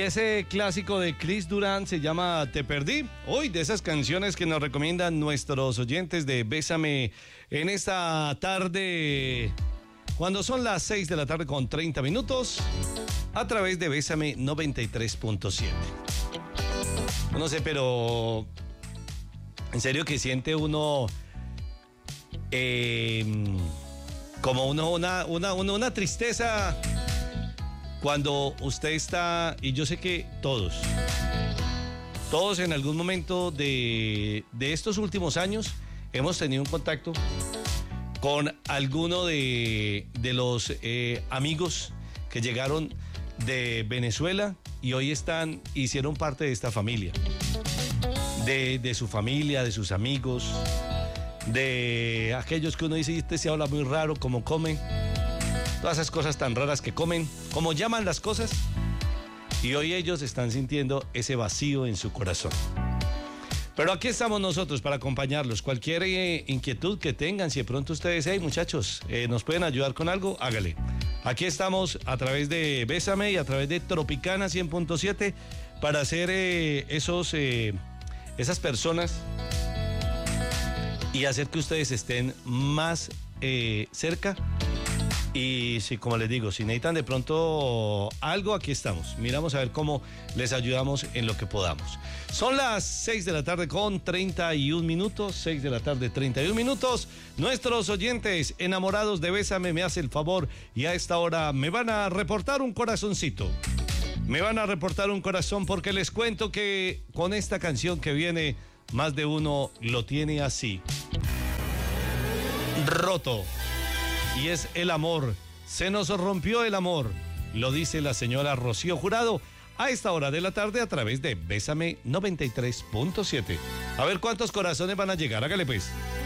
ese clásico de Chris Durán se llama Te Perdí. Hoy de esas canciones que nos recomiendan nuestros oyentes de Bésame en esta tarde, cuando son las 6 de la tarde con 30 minutos, a través de Bésame 93.7. No sé, pero en serio que siente uno como una tristeza cuando usted está, y yo sé que todos en algún momento de estos últimos años hemos tenido un contacto con alguno de los amigos que llegaron de Venezuela y hoy hicieron parte de esta familia, de su familia, de sus amigos, de aquellos que uno dice, este se habla muy raro, como comen, todas esas cosas tan raras que comen, como llaman las cosas, y hoy ellos están sintiendo ese vacío en su corazón. Pero aquí estamos nosotros para acompañarlos. Cualquier inquietud que tengan, si de pronto ustedes, hey muchachos, ¿nos pueden ayudar con algo? Hágale. Aquí estamos a través de Bésame y a través de Tropicana 100.7 para hacer esas personas y hacer que ustedes estén más cerca. Y si, como les digo, si necesitan de pronto algo, aquí estamos. Miramos a ver cómo les ayudamos en lo que podamos. Son las 6 de la tarde con 31 minutos. 6 de la tarde, 31 minutos. Nuestros oyentes enamorados de Bésame me hace el favor y a esta hora me van a reportar un corazoncito. Me van a reportar un corazón porque les cuento que con esta canción que viene, más de uno lo tiene así. Roto. Y es el amor. Se nos rompió el amor. Lo dice la señora Rocío Jurado a esta hora de la tarde a través de Bésame 93.7. A ver cuántos corazones van a llegar. Hágale pues.